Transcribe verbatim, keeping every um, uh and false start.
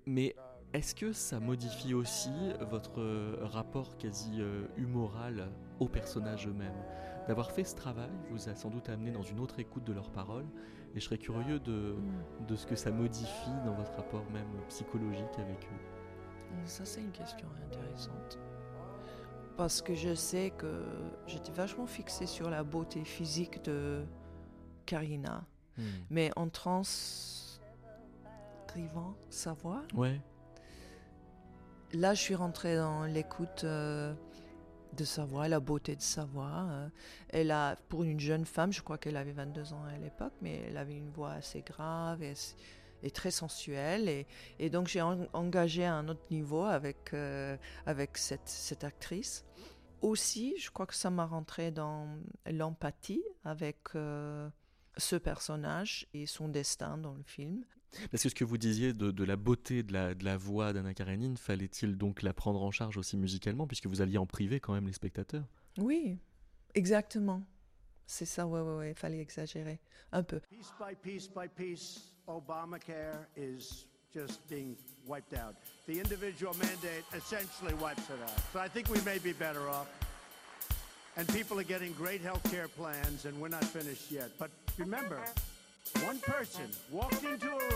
Mais est-ce que ça modifie aussi votre euh, rapport quasi euh, humoral aux personnages eux-mêmes ? D'avoir fait ce travail vous a sans doute amené dans une autre écoute de leurs paroles, et je serais curieux de, Mm. de ce que ça modifie dans votre rapport même psychologique avec eux. Ça, c'est une question intéressante. Parce que je sais que j'étais vachement fixée sur la beauté physique de Karina. Hmm. Mais en transcrivant sa voix, Ouais. là, je suis rentrée dans l'écoute euh, de sa voix, la beauté de sa voix. euh. Elle a, pour une jeune femme, je crois qu'elle avait vingt-deux ans à l'époque, mais elle avait une voix assez grave et, et très sensuelle. Et, et donc, j'ai en, engagé à un autre niveau avec, euh, avec cette, cette actrice. Aussi, je crois que ça m'a rentré dans l'empathie avec euh, ce personnage et son destin dans le film. Parce que ce que vous disiez de, de la beauté de la, de la voix d'Anna Karenine, fallait-il donc la prendre en charge aussi musicalement, puisque vous alliez en priver quand même les spectateurs ? Oui, exactement. C'est ça, ouais, ouais, ouais, il fallait exagérer un peu. Piece by piece by piece, Obamacare is just being wiped out. The individual mandate essentially wipes it out. So I think we may be better off. And people are getting great health care plans, and we're not finished yet. But remember, one person walked into a room